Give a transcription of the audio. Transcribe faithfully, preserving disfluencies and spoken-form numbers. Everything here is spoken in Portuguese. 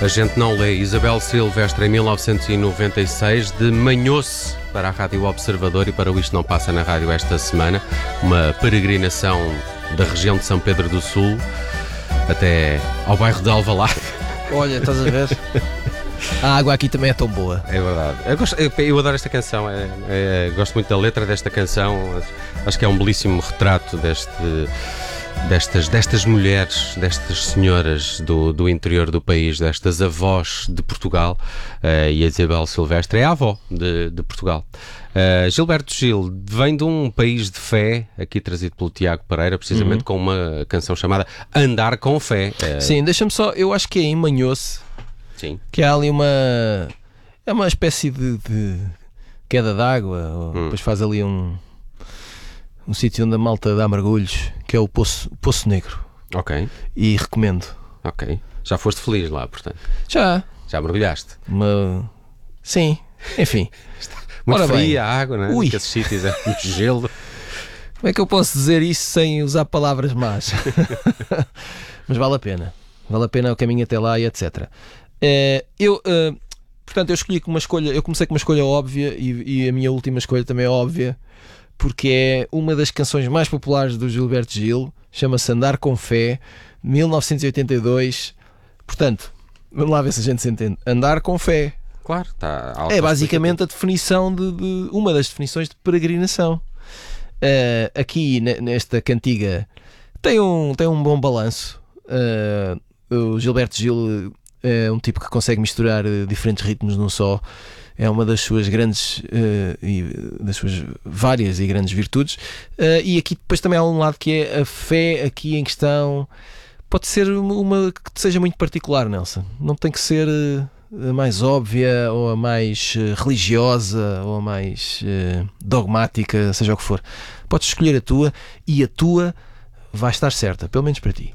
A gente não lê. Isabel Silvestre, em mil novecentos e noventa e seis, de Manhoce para a Rádio Observador e para o Isto Não Passa na Rádio esta semana. Uma peregrinação da região de São Pedro do Sul até ao bairro de Alvalade. Olha, estás a ver? A água aqui também é tão boa. É verdade. Eu, gosto, eu, eu adoro esta canção. É, é, gosto muito da letra desta canção. Acho que é um belíssimo retrato deste... Destas, destas mulheres, destas senhoras do, do interior do país, destas avós de Portugal, uh, e a Isabel Silvestre é a avó de, de Portugal. Uh, Gilberto Gil vem de um país de fé, aqui trazido pelo Tiago Pereira, precisamente, uhum, com uma canção chamada Andar com Fé. Uh... Sim, deixa-me só, eu acho que é em Manhoce, sim, que há ali uma, é uma espécie de, de queda d'água, hum. depois faz ali um... um sítio onde a malta dá mergulhos, que é o Poço, Poço Negro. Ok. E recomendo. Ok. Já foste feliz lá, portanto? Já. Já mergulhaste? Uma... Sim. Enfim. Está muito Ora fria bem. a água, não é? Ui. Naqueles sítios é muito gelo. Como é que eu posso dizer isso sem usar palavras más? Mas vale a pena. Vale a pena o caminho até lá e etcétera. Uh, eu... Uh, portanto, eu escolhi com uma escolha... Eu comecei com uma escolha óbvia e, e a minha última escolha também é óbvia, porque é uma das canções mais populares do Gilberto Gil, chama-se Andar com Fé, mil novecentos e oitenta e dois. Portanto, vamos lá ver se a gente se entende. Andar com fé. Claro, está é basicamente a definição de, de uma das definições de peregrinação. Uh, aqui nesta cantiga tem um, tem um bom balanço. Uh, o Gilberto Gil é um tipo que consegue misturar diferentes ritmos num só. É uma das suas grandes uh, e das suas várias e grandes virtudes. Uh, e aqui depois também há um lado que é a fé aqui em questão. Pode ser uma que seja muito particular, Nelson. Não tem que ser a mais óbvia ou a mais uh, religiosa ou a mais uh, dogmática, seja o que for. Podes escolher a tua e a tua vai estar certa, pelo menos para ti.